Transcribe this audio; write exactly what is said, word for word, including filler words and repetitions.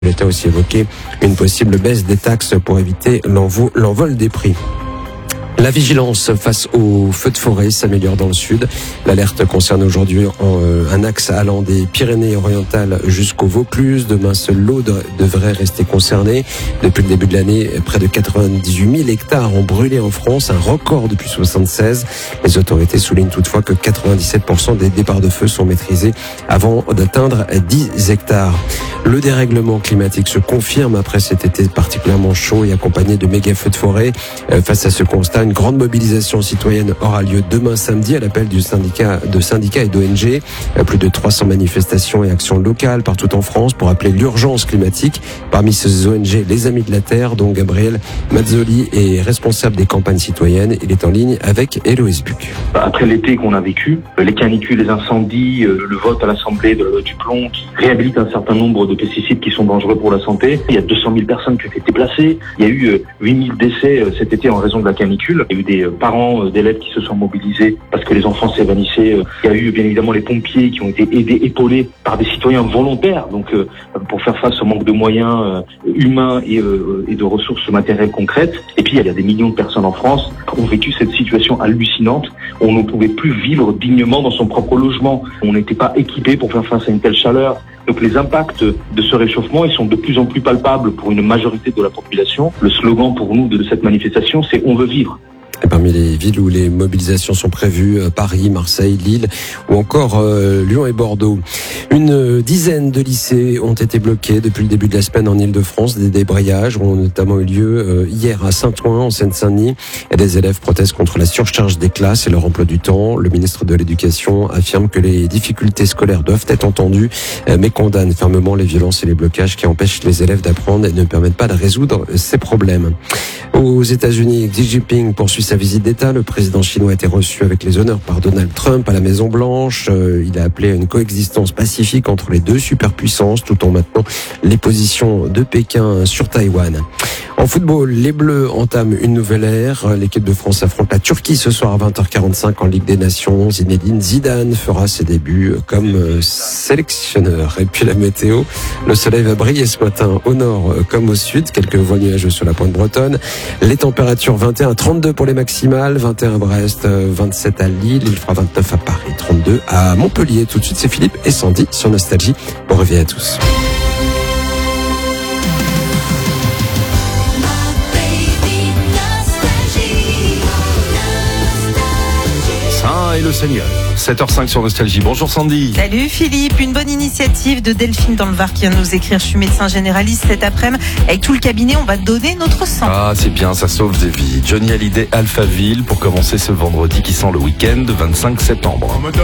L'État a aussi évoqué une possible baisse des taxes pour éviter l'envol, l'envol des prix. La vigilance face aux feux de forêt s'améliore dans le sud. L'alerte concerne aujourd'hui un axe allant des Pyrénées-Orientales jusqu'au Vaucluse. Demain, seul l'Aude devrait rester concerné. Depuis le début de l'année, près de quatre-vingt-dix-huit mille hectares ont brûlé en France, un record depuis soixante-seize. Les autorités soulignent toutefois que quatre-vingt-dix-sept pour cent des départs de feu sont maîtrisés avant d'atteindre dix hectares. Le dérèglement climatique se confirme après cet été particulièrement chaud et accompagné de méga feux de forêt. Face à ce constat, une grande mobilisation citoyenne aura lieu demain samedi à l'appel du syndicat, de syndicats et d'O N G. Plus de trois cents manifestations et actions locales partout en France pour appeler l'urgence climatique. Parmi ces O N G, les Amis de la Terre, dont Gabriel Mazzoli est responsable des campagnes citoyennes. Il est en ligne avec Héloïse Buc. Après l'été qu'on a vécu, les canicules, les incendies, le vote à l'Assemblée de la loi du plomb qui réhabilite un certain nombre de pesticides qui sont dangereux pour la santé. Il y a deux cent mille personnes qui ont été déplacées. Il y a eu huit mille décès cet été en raison de la canicule. Il y a eu des parents d'élèves qui se sont mobilisés parce que les enfants s'évanouissaient. Il y a eu bien évidemment les pompiers qui ont été aidés, épaulés par des citoyens volontaires, donc pour faire face au manque de moyens humains et, et de ressources matérielles concrètes. Et puis il y a des millions de personnes en France qui ont vécu cette situation hallucinante. On ne pouvait plus vivre dignement dans son propre logement. On n'était pas équipé pour faire face à une telle chaleur. Donc les impacts de ce réchauffement, ils sont de plus en plus palpables pour une majorité de la population. Le slogan pour nous de cette manifestation, c'est « On veut vivre ». Et parmi les villes où les mobilisations sont prévues, Paris, Marseille, Lille ou encore euh, Lyon et Bordeaux. Une dizaine de lycées ont été bloqués depuis le début de la semaine en Île-de-France. Des débrayages ont notamment eu lieu euh, hier à Saint-Ouen, en Seine-Saint-Denis. Et des élèves protestent contre la surcharge des classes et leur emploi du temps. Le ministre de l'Éducation affirme que les difficultés scolaires doivent être entendues, euh, mais condamne fermement les violences et les blocages qui empêchent les élèves d'apprendre et ne permettent pas de résoudre ces problèmes. Aux États-Unis, Xi Jinping poursuit sa visite d'État. Le président chinois a été reçu avec les honneurs par Donald Trump à la Maison-Blanche. Euh, il a appelé à une coexistence pacifique entre les deux superpuissances tout en maintenant les positions de Pékin sur Taïwan. En football, les Bleus entament une nouvelle ère. L'équipe de France affronte la Turquie ce soir à vingt heures quarante-cinq en Ligue des Nations. Zinedine Zidane fera ses débuts comme sélectionneur. Et puis la météo, le soleil va briller ce matin au nord comme au sud. Quelques voiles nuageux sur la pointe bretonne. Les températures vingt et un à trente-deux pour les maximales. vingt et un à Brest, vingt-sept à Lille. Il fera vingt-neuf à Paris, trente-deux à Montpellier. Tout de suite, c'est Philippe et Sandy sur Nostalgie. Bon réveil à tous. Et le Seigneur. sept heures cinq sur Nostalgie. Bonjour Sandy. Salut Philippe. Une bonne initiative de Delphine dans le Var qui vient nous écrire. Je suis médecin généraliste cet après-midi. Avec tout le cabinet, on va donner notre sang. Ah, c'est bien, ça sauve des vies. Johnny Hallyday, Alphaville, pour commencer ce vendredi qui sent le week-end, vingt-cinq septembre.